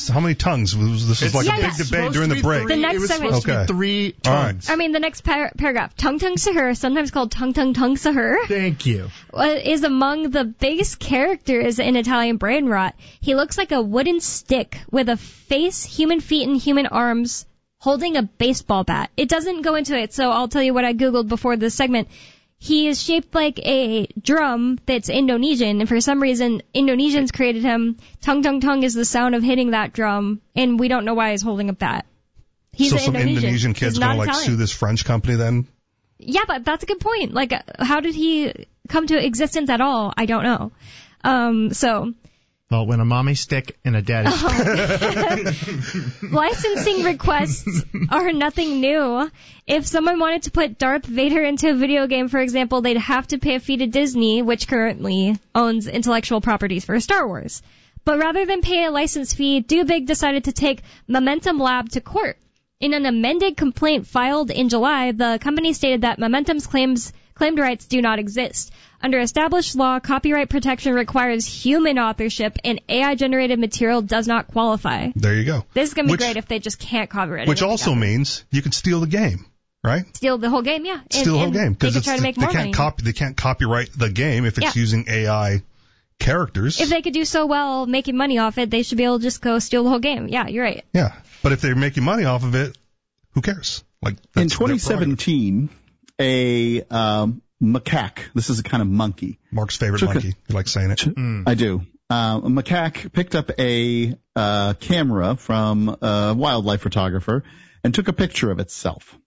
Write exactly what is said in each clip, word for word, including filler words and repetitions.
So how many tongues? Was, this was like yeah, a big yeah. debate during the break. Three, the next it was segment. supposed Okay. to be three All right. tongues. I mean, the next par- paragraph. Tung Tung Sahur, sometimes called Tung Tung Tung Sahur, Thank you. is among the biggest characters in Italian brain rot. He looks like a wooden stick with a face, human feet, and human arms holding a baseball bat. It doesn't go into it, so I'll tell you what I Googled before this segment. He is shaped like a drum that's Indonesian, and for some reason, Indonesians created him. Tung Tung Tung is the sound of hitting that drum, and we don't know why he's holding a bat. He's so an some Indonesian, Indonesian kid's He's going not to like Italian. sue this French company then? Yeah, but that's a good point. Like, uh, how did he come to existence at all? I don't know. Um, so... Well, when a mommy stick and a daddy Licensing requests are nothing new. If someone wanted to put Darth Vader into a video game, for example, they'd have to pay a fee to Disney, which currently owns intellectual properties for Star Wars. But rather than pay a license fee, Dubig decided to take Momentum Lab to court. In an amended complaint filed in July, the company stated that Momentum's claims claimed rights do not exist. Under established law, copyright protection requires human authorship, and A I-generated material does not qualify. There you go. This is going to be Which- great if they just can't copyright it. Which also means you can steal the game, right? Steal the whole game, yeah. And, Steal the whole and game they because could try to make they more can't money. copy. They can't copyright the game if it's Yeah. using A I characters. If they could do so well making money off it, they should be able to just go steal the whole game. Yeah, you're right. Yeah, but if they're making money off of it, who cares? Like In that's their twenty prerogative. seventeen, a um, macaque, this is a kind of monkey. Mark's favorite Took a- monkey. You like saying it? I do. Uh, a macaque picked up a uh, camera from a wildlife photographer and took a picture of itself.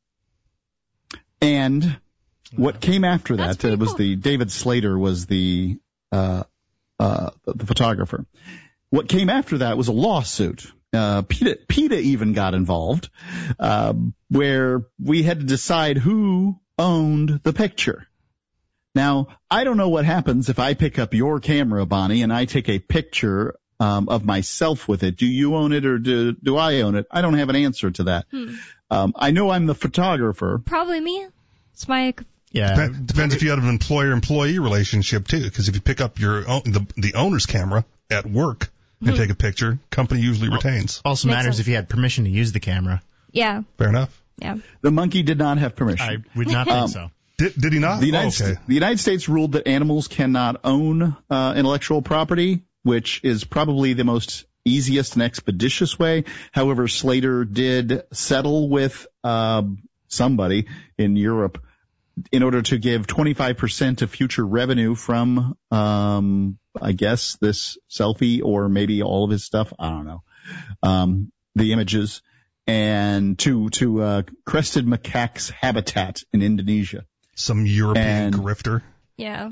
And what came after That's that pretty uh, was cool. the David Slater was the uh, uh, the photographer. What came after that was a lawsuit. Uh, PETA, PETA even got involved, uh, where we had to decide who owned the picture. Now, I don't know what happens if I pick up your camera, Bonnie, and I take a picture um, of myself with it. Do you own it or do, do I own it? I don't have an answer to that. Hmm. Um, I know I'm the photographer. Probably me. It's my... Yeah. Dep- Depends if you have an employer-employee relationship too, because if you pick up your own, the the owner's camera at work and take a picture, company usually retains. Also Makes matters sense. if you had permission to use the camera. Yeah, Fair enough. yeah. The monkey did not have permission. I would not think Um, so. Did did he not? The United, Oh, okay. Sta- the United States ruled that animals cannot own uh, intellectual property, which is probably the most easiest and expeditious way. However, Slater did settle with uh, somebody in Europe in order to give twenty-five percent of future revenue from, um, I guess, this selfie or maybe all of his stuff. I don't know. Um, the images and to to uh, crested macaque's habitat in Indonesia. Some European And- grifter. Yeah.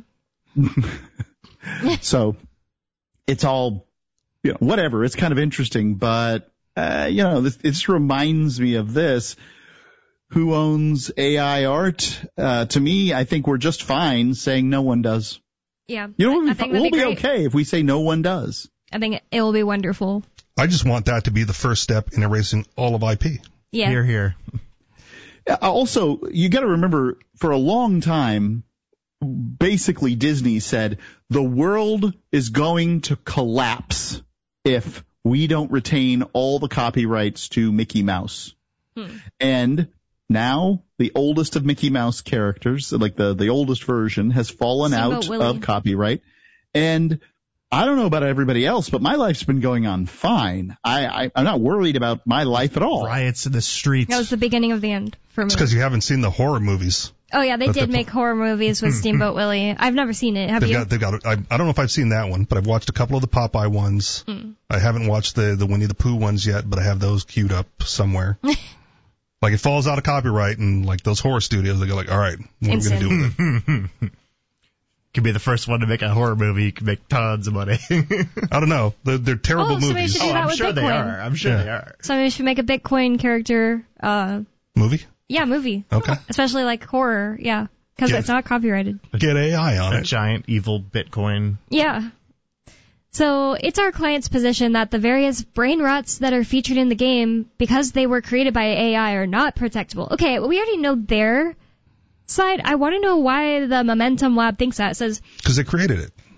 So it's all, you know, whatever. It's kind of interesting, but, uh, you know, this, it just reminds me of this. Who owns A I art? Uh, to me, I think we're just fine saying no one does. Yeah. You know, I we'll be, think we'll that'd be be great. okay if we say no one does. I think it will be wonderful. I just want that to be the first step in erasing all of I P. Yeah. Here, here. Uh, Also, you got to remember, for a long time, basically Disney said the world is going to collapse if we don't retain all the copyrights to Mickey Mouse. Hmm. And now the oldest of Mickey Mouse characters, like the, the oldest version, has fallen Steamboat out Willie. of copyright. And I don't know about everybody else, but my life's been going on fine. I, I, I'm not worried about my life at all. Riots in the streets. That was the beginning of the end for me. It's because you haven't seen the horror movies. Oh, yeah, they But did the- make horror movies with Steamboat Willie. I've never seen it. Have They've you? got, they've got. I, I don't know if I've seen that one, but I've watched a couple of the Popeye ones. Mm. I haven't watched the the Winnie the Pooh ones yet, but I have those queued up somewhere. Like it falls out of copyright, and like those horror studios, they go like, all right, what are we gonna do with it? Could be the first one to make a horror movie. You could make tons of money. I don't know. They're, they're terrible Oh, somebody movies. should do oh, that I'm with sure they Bitcoin. are. I'm sure Yeah. they are. Somebody should make a Bitcoin character, uh, Movie? yeah, movie. Okay. Especially like horror, yeah. Because Yeah. it's not copyrighted. Get A I on A it. giant evil Bitcoin. Yeah. So it's our client's position that the various brain rots that are featured in the game, because they were created by A I, are not protectable. Okay, we already know their side. I want to know why the Momentum Lab thinks that. It says, Because they created it.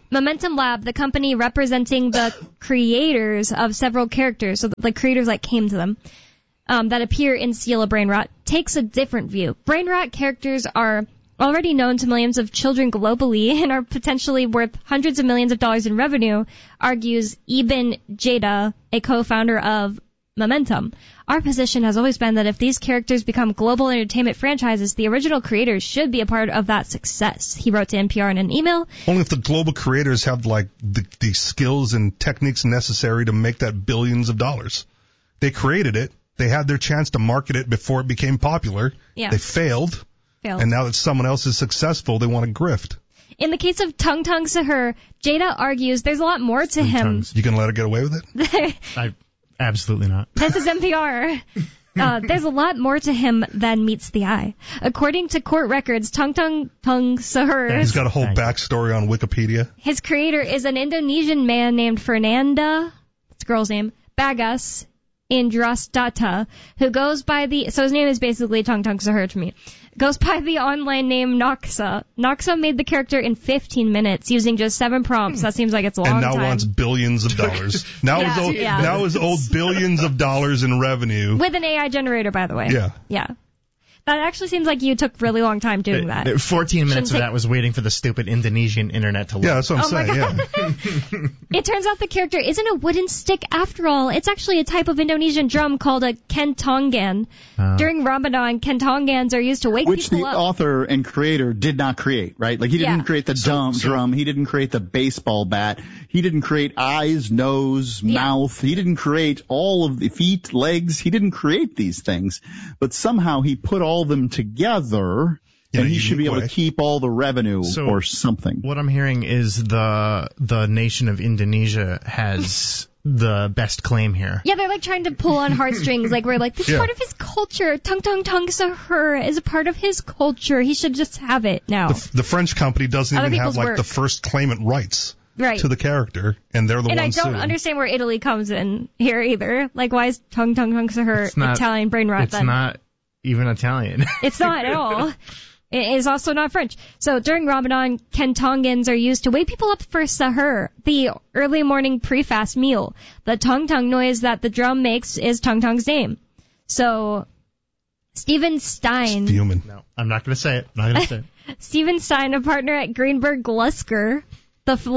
Momentum Lab, the company representing the creators of several characters, so the creators like came to them, um, that appear in Seal of Brain Rot, takes a different view. Brain Rot characters are already known to millions of children globally and are potentially worth hundreds of millions of dollars in revenue, argues Eben Jada, a co-founder of Momentum. Our position has always been that if these characters become global entertainment franchises, the original creators should be a part of that success, he wrote to N P R in an email. Only if the global creators have, like, the, the skills and techniques necessary to make that billions of dollars. They created it. They had their chance to market it before it became popular. Yeah. They failed. Failed. And now that someone else is successful, they want to grift. In the case of Tung Tung Sahur, Jada argues there's a lot more to him. Tongues. You gonna let her get away with it? I absolutely not. This is N P R. Uh, there's a lot more to him than meets the eye. According to court records, Tung Tung Tung Sahur, He's got a whole Thanks. backstory on Wikipedia. his creator is an Indonesian man named Fernanda, that's a girl's name, Bagas Indrasdata, who goes by the, so his name is basically Tung Tung Sahur to me, goes by the online name Noxa. Noxa made the character in fifteen minutes using just seven prompts. That seems like it's a long And now time. wants billions of dollars. Now Yeah, is owed, yeah. now is owed billions of dollars in revenue. With an A I generator, by the way. Yeah. Yeah. That actually seems like you took really long time doing that. Uh, fourteen minutes Shouldn't of take- that was waiting for the stupid Indonesian internet to load. Yeah, that's what I'm Oh my saying. God. Yeah. It turns out the character isn't a wooden stick after all. It's actually a type of Indonesian drum called a kentongan. Oh. During Ramadan, kentongans are used to wake Which people the up. author and creator did not create, right? Like he didn't Yeah. create the drum, so- drum. He didn't create the baseball bat. He didn't create eyes, nose, Yeah. mouth. He didn't create all of the feet, legs. He didn't create these things. But somehow he put all of them together, In and a he should be unique able way. to keep all the revenue So- or something. What I'm hearing is the the nation of Indonesia has the best claim here. Yeah, they're like trying to pull on heartstrings. Like we're like, this is Yeah. part of his culture. Tung Tung Tung Sahur is a part of his culture. He should just have it now. The, the French company doesn't Other even have people's like work. the first claimant rights Right. to the character, and they're the And I ones don't suing. understand where Italy comes in here either. Like, why is Tung Tung Tung Sahur It's not- Italian brain rot It's then? not even Italian. It's not at all. It is also not French. So during Ramadan, kentongans are used to wake people up for sahur, the early morning pre-fast meal. The tung tung noise that the drum makes is Tung Tung's name. So Steven Stein, Fuming. No, I'm not going to say it. I'm not going to say it. Steven Stein, a partner at Greenberg Glusker, the